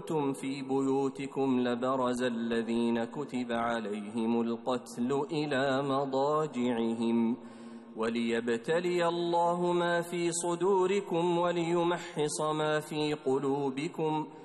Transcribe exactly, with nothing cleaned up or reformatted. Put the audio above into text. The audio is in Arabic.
كنتم في بيوتكم لبرز الذين كتب عليهم القتل إلى مضاجعهم وليبتلي الله ما في صدوركم وليمحص ما في قلوبكم